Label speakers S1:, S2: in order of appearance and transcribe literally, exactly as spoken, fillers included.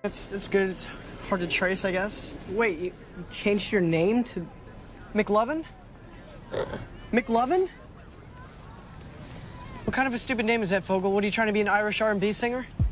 S1: That's, that's good. It's hard to trace, I guess.
S2: Wait, you changed your name to...
S1: McLovin? McLovin? What kind of a stupid name is that, Fogel? What, are you trying to be an Irish R and B singer?